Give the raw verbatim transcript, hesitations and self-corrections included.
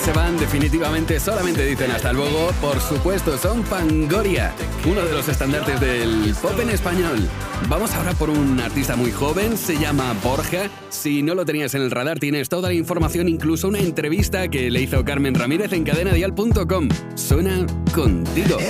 se van, definitivamente solamente dicen hasta luego. Por supuesto, son Fangoria, uno de los estandartes del pop en español. Vamos ahora por un artista muy joven, se llama Borja. Si no lo tenías en el radar, tienes toda la información, incluso una entrevista que le hizo Carmen Ramírez en cadena dial punto com. Suena Contigo.